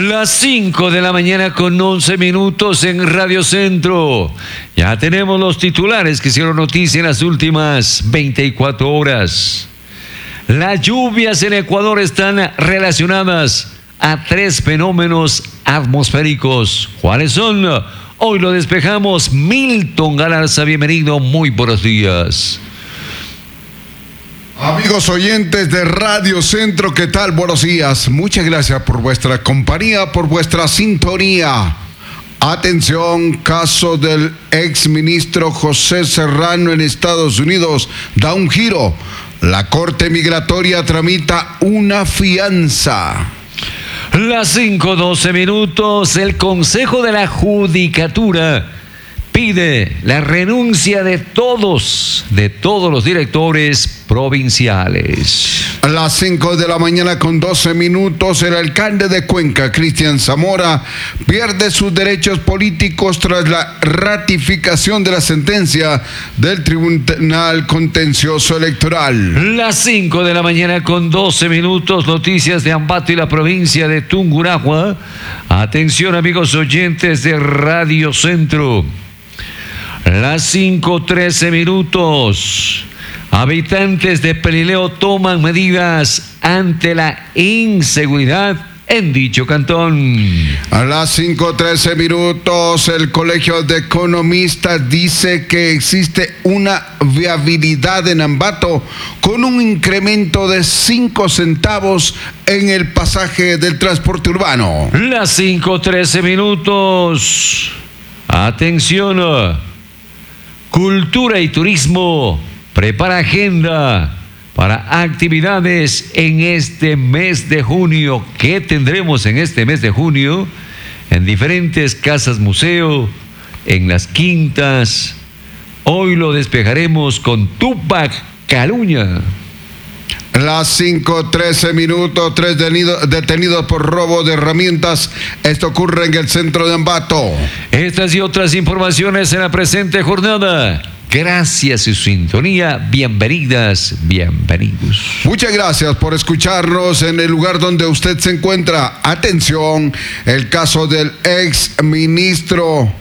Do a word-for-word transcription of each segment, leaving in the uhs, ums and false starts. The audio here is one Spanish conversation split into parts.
Las cinco de la mañana con once minutos en Radio Centro. Ya tenemos los titulares que hicieron noticia en las últimas veinticuatro horas. Las lluvias en Ecuador están relacionadas a tres fenómenos atmosféricos. ¿Cuáles son? Hoy lo despejamos. Milton Galarza, bienvenido, muy buenos días. Amigos oyentes de Radio Centro, ¿qué tal? Buenos días. Muchas gracias por vuestra compañía, por vuestra sintonía. Atención, caso del exministro José Serrano en Estados Unidos da un giro. La Corte Migratoria tramita una fianza. Las cinco doce minutos, el Consejo de la Judicatura pide la renuncia de todos, de todos los directores provinciales. A las cinco de la mañana con doce minutos, el alcalde de Cuenca, Cristian Zamora, pierde sus derechos políticos tras la ratificación de la sentencia del Tribunal Contencioso Electoral. Las cinco de la mañana con doce minutos, noticias de Ambato y la provincia de Tungurahua. Atención, amigos oyentes de Radio Centro. Las cinco trece minutos. Habitantes de Pelileo toman medidas ante la inseguridad en dicho cantón. A las cinco trece minutos, el Colegio de Economistas dice que existe una viabilidad en Ambato con un incremento de cinco centavos en el pasaje del transporte urbano. Las cinco trece minutos. Atención. Cultura y Turismo prepara agenda para actividades en este mes de junio. ¿Qué tendremos en este mes de junio? En diferentes casas museo, en las quintas. Hoy lo despejaremos con Tupac Caluña. Las cinco trece minutos, tres detenidos por robo de herramientas. Esto ocurre en el centro de Ambato. Estas y otras informaciones en la presente jornada. Gracias a su sintonía. Bienvenidas, bienvenidos. Muchas gracias por escucharnos en el lugar donde usted se encuentra. Atención, el caso del ex ministro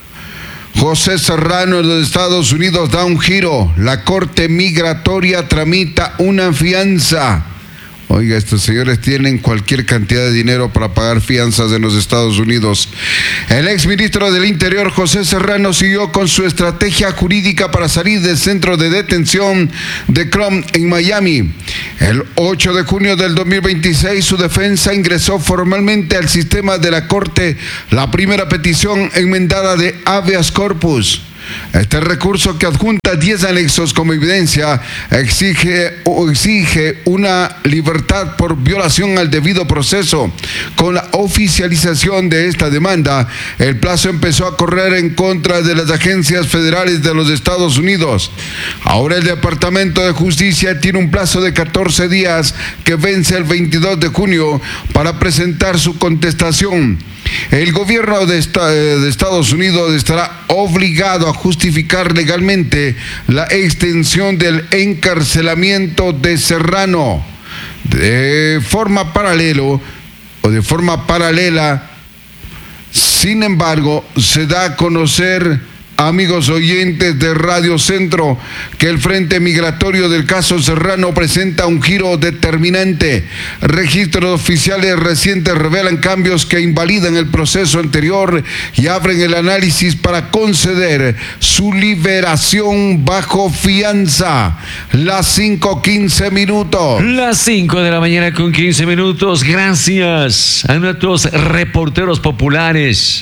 José Serrano en los Estados Unidos da un giro. La Corte Migratoria tramita una fianza. Oiga, estos señores tienen cualquier cantidad de dinero para pagar fianzas en los Estados Unidos. El exministro del Interior, José Serrano, siguió con su estrategia jurídica para salir del centro de detención de Crum en Miami. El ocho de junio del dos mil veintiséis, su defensa ingresó formalmente al sistema de la Corte la primera petición enmendada de habeas corpus. Este recurso, que adjunta diez anexos como evidencia, exige, o exige una libertad por violación al debido proceso. Con la oficialización de esta demanda, el plazo empezó a correr en contra de las agencias federales de los Estados Unidos. Ahora el Departamento de Justicia tiene un plazo de catorce días que vence el veintidós de junio para presentar su contestación. El gobierno de, esta, de Estados Unidos estará obligado a justificar legalmente la extensión del encarcelamiento de Serrano. De forma paralelo o de forma paralela, sin embargo, se da a conocer, amigos oyentes de Radio Centro, que el Frente Migratorio del caso Serrano presenta un giro determinante. Registros oficiales recientes revelan cambios que invalidan el proceso anterior y abren el análisis para conceder su liberación bajo fianza. Las cinco quince minutos. Las cinco de la mañana con quince minutos. Gracias a nuestros reporteros populares.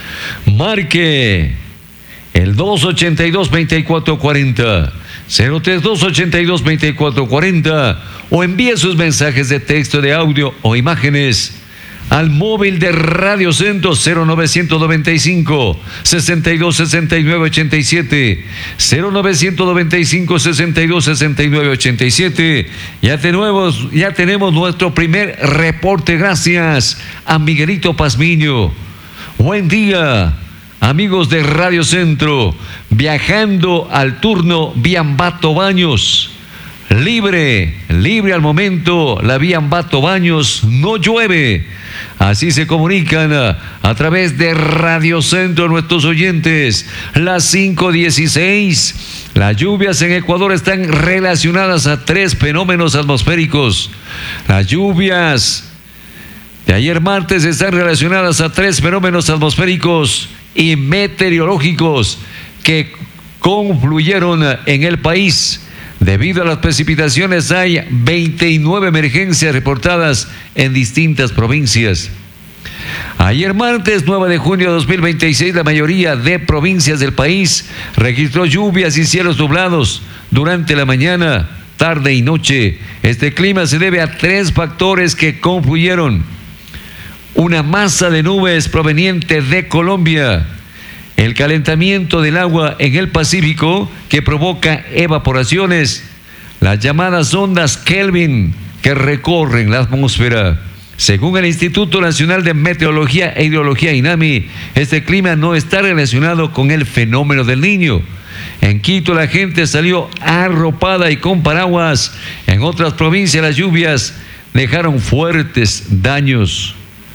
Marque el dos ochenta y dos, veinticuatro cuarenta, cero tres dos ochenta y dos, veinticuatro cuarenta, o envíe sus mensajes de texto, de audio o imágenes al móvil de Radio Centro cero novecientos noventa y cinco, sesenta y dos, sesenta y nueve, ochenta y siete, cero novecientos noventa y cinco, sesenta y dos, sesenta y nueve, ochenta y siete. Ya tenemos, ya tenemos nuestro primer reporte, gracias a Miguelito Pazmiño. Buen día, amigos de Radio Centro, viajando al turno vía Ambato Baños. libre, libre al momento, la vía Ambato Baños, no llueve. Así se comunican a, a través de Radio Centro nuestros oyentes. Las cinco dieciséis. Las lluvias en Ecuador están relacionadas a tres fenómenos atmosféricos. Las lluvias de ayer martes están relacionadas a tres fenómenos atmosféricos y meteorológicos que confluyeron en el país. Debido a las precipitaciones hay veintinueve emergencias reportadas en distintas provincias. Ayer martes nueve de junio de dos mil veintiséis, la mayoría de provincias del país registró lluvias y cielos nublados durante la mañana, tarde y noche. Este clima se debe a tres factores que confluyeron. Una masa de nubes proveniente de Colombia, el calentamiento del agua en el Pacífico que provoca evaporaciones, las llamadas ondas Kelvin que recorren la atmósfera. Según el Instituto Nacional de Meteorología e Hidrología INAMI, este clima no está relacionado con el fenómeno del Niño. En Quito la gente salió arropada y con paraguas. En otras provincias las lluvias dejaron fuertes daños.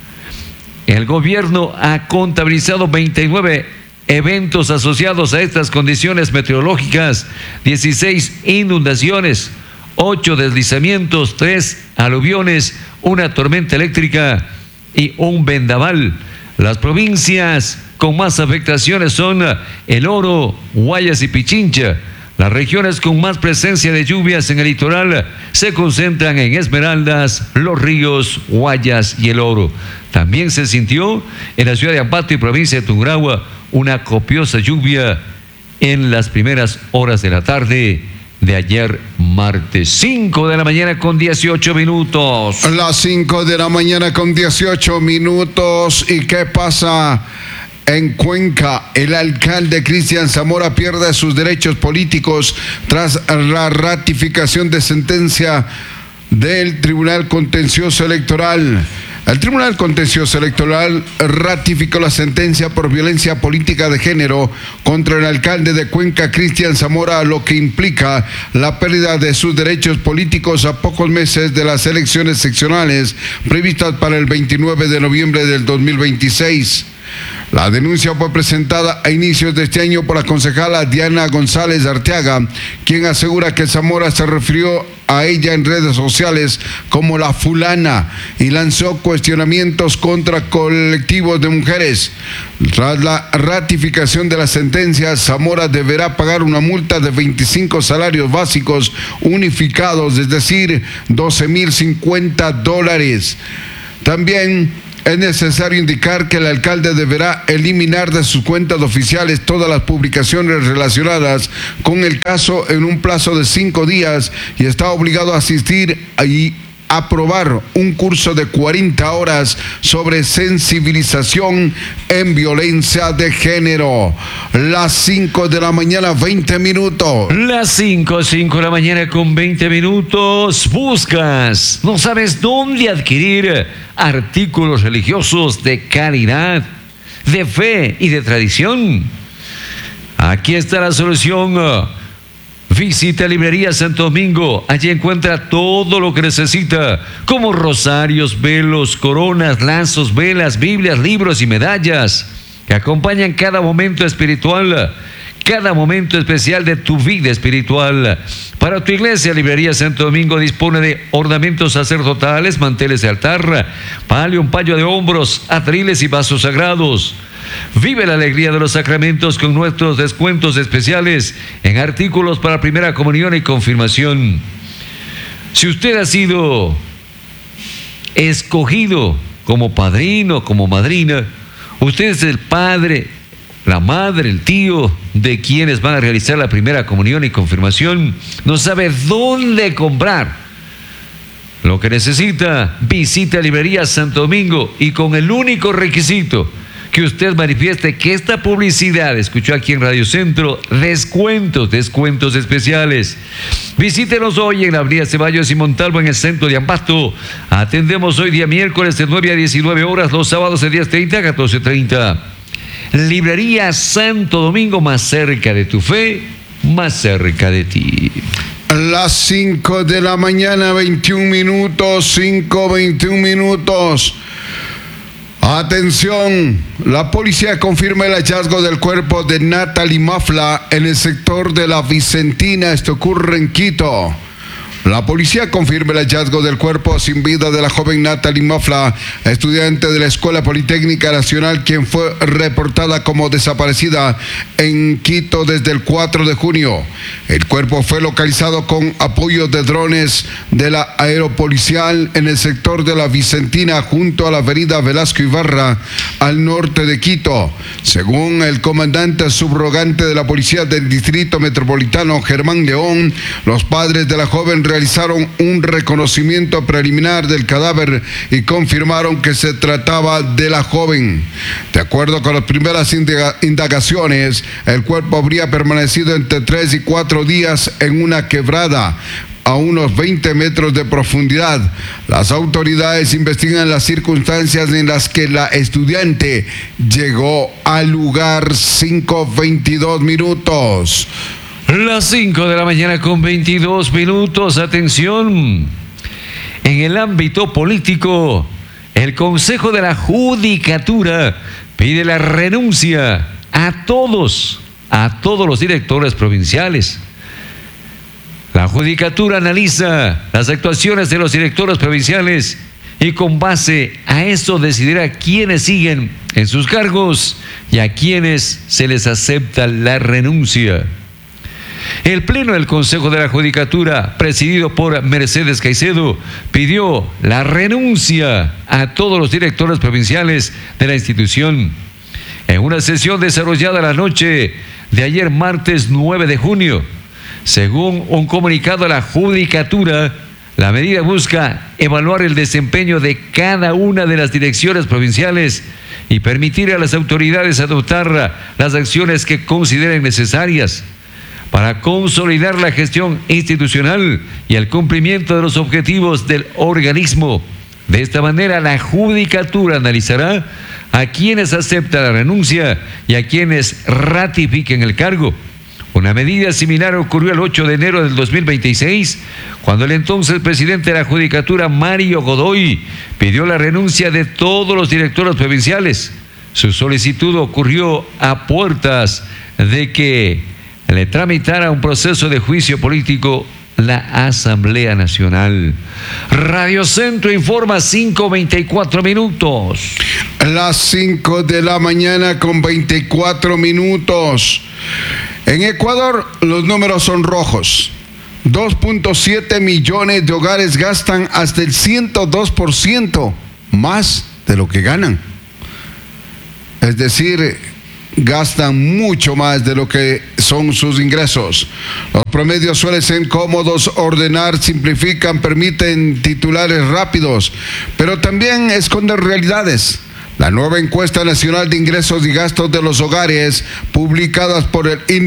El gobierno ha contabilizado veintinueve eventos asociados a estas condiciones meteorológicas, dieciséis inundaciones, ocho deslizamientos, tres aluviones, una tormenta eléctrica y un vendaval. Las provincias con más afectaciones son El Oro, Guayas y Pichincha. Las regiones con más presencia de lluvias en el litoral se concentran en Esmeraldas, Los Ríos, Guayas y El Oro. También se sintió en la ciudad de Ambato y provincia de Tungurahua una copiosa lluvia en las primeras horas de la tarde de ayer martes. cinco de la mañana con dieciocho minutos. Las cinco de la mañana con dieciocho minutos. ¿Y qué pasa en Cuenca? El alcalde Cristian Zamora pierde sus derechos políticos tras la ratificación de sentencia del Tribunal Contencioso Electoral. El Tribunal Contencioso Electoral ratificó la sentencia por violencia política de género contra el alcalde de Cuenca, Cristian Zamora, lo que implica la pérdida de sus derechos políticos a pocos meses de las elecciones seccionales previstas para el veintinueve de noviembre del dos mil veintiséis. La denuncia fue presentada a inicios de este año por la concejala Diana González Arteaga, quien asegura que Zamora se refirió a ella en redes sociales como la fulana y lanzó cuestionamientos contra colectivos de mujeres. Tras la ratificación de la sentencia, Zamora deberá pagar una multa de veinticinco salarios básicos unificados, es decir, doce mil cincuenta dólares. También es necesario indicar que el alcalde deberá eliminar de sus cuentas oficiales todas las publicaciones relacionadas con el caso en un plazo de cinco días y está obligado a asistir y aprobar un curso de cuarenta horas sobre sensibilización en violencia de género. Las cinco de la mañana, veinte minutos. Las cinco, cinco de la mañana con veinte minutos. Buscas, no sabes dónde adquirir artículos religiosos de calidad, de fe y de tradición. Aquí está la solución. Visita Librería Santo Domingo. Allí encuentra todo lo que necesita, como rosarios, velos, coronas, lazos, velas, Biblias, libros y medallas que acompañan cada momento espiritual, cada momento especial de tu vida espiritual. Para tu iglesia, Librería Santo Domingo dispone de ornamentos sacerdotales, manteles de altar, palio, un paño de hombros, atriles y vasos sagrados. Vive la alegría de los sacramentos con nuestros descuentos especiales en artículos para primera comunión y confirmación. Si usted ha sido escogido como padrino, como madrina, usted es el padre, la madre, el tío de quienes van a realizar la primera comunión y confirmación, no sabe dónde comprar lo que necesita, visita Librería Santo Domingo y con el único requisito que usted manifieste que esta publicidad escuchó aquí en Radio Centro, descuentos, descuentos especiales. Visítenos hoy en la avenida Ceballos y Montalvo en el centro de Ambato. Atendemos hoy día miércoles de nueve a diecinueve horas, los sábados de diez treinta a catorce treinta. Librería Santo Domingo, más cerca de tu fe, más cerca de ti. Las cinco de la mañana, veintiún minutos, cinco, veintiún minutos. Atención, la policía confirma el hallazgo del cuerpo de Natalie Mafla en el sector de la Vicentina. Esto ocurre en Quito. La policía confirma el hallazgo del cuerpo sin vida de la joven Natalie Mafla, estudiante de la Escuela Politécnica Nacional, quien fue reportada como desaparecida en Quito desde el cuatro de junio. El cuerpo fue localizado con apoyo de drones de la aeropolicial en el sector de la Vicentina, junto a la avenida Velasco Ibarra, al norte de Quito. Según el comandante subrogante de la Policía del Distrito Metropolitano, Germán León, los padres de la joven realizaron un reconocimiento preliminar del cadáver y confirmaron que se trataba de la joven. De acuerdo con las primeras indagaciones, el cuerpo habría permanecido entre tres y cuatro días en una quebrada a unos veinte metros de profundidad. Las autoridades investigan las circunstancias en las que la estudiante llegó al lugar. Cinco veintidós minutos. Las cinco de la mañana con veintidós minutos. Atención. En el ámbito político, el Consejo de la Judicatura pide la renuncia a todos, a todos los directores provinciales. La Judicatura analiza las actuaciones de los directores provinciales y con base a eso decidirá quiénes siguen en sus cargos y a quienes se les acepta la renuncia. El Pleno del Consejo de la Judicatura, presidido por Mercedes Caicedo, pidió la renuncia a todos los directores provinciales de la institución. En una sesión desarrollada la noche de ayer, martes nueve de junio, según un comunicado de la Judicatura, la medida busca evaluar el desempeño de cada una de las direcciones provinciales y permitir a las autoridades adoptar las acciones que consideren necesarias para consolidar la gestión institucional y el cumplimiento de los objetivos del organismo. De esta manera, la Judicatura analizará a quienes aceptan la renuncia y a quienes ratifiquen el cargo. Una medida similar ocurrió el ocho de enero del dos mil veintiséis, cuando el entonces presidente de la Judicatura, Mario Godoy, pidió la renuncia de todos los directores provinciales. Su solicitud ocurrió a puertas de que le tramitara un proceso de juicio político la Asamblea Nacional. Radio Centro informa, cinco veinticuatro minutos. Las cinco de la mañana con veinticuatro minutos. En Ecuador los números son rojos. dos punto siete millones de hogares gastan hasta el ciento dos por ciento más de lo que ganan. Es decir, gastan mucho más de lo que son sus ingresos. Los promedios suelen ser cómodos, ordenar, simplifican, permiten titulares rápidos, pero también esconden realidades. La nueva encuesta nacional de ingresos y gastos de los hogares, publicadas por el